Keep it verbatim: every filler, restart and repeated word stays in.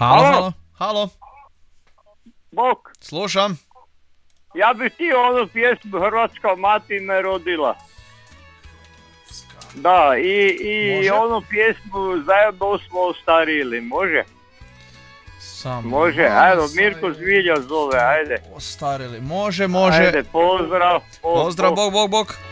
Halo, halo, halo. Bok, Slušam. ja bih htio onu pjesmu Hrvatska mati me rodila. Da, i, i Može. onu pjesmu Zajedno smo ostarili, može? Samo Može, malo ajde, sad Mirko je Zvilja zove, ajde. Ostarili, može, može. Ajde, pozdrav. Pozdrav, bok, bok, bok.